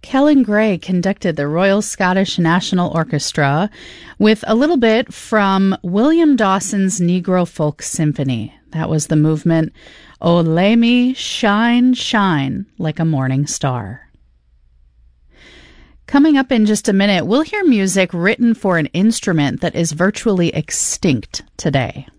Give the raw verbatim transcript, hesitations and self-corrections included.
Helen Gray conducted the Royal Scottish National Orchestra with a little bit from William Dawson's Negro Folk Symphony. That was the movement, "O Lay Me Shine, Shine Like a Morning Star." Coming up in just a minute, we'll hear music written for an instrument that is virtually extinct today.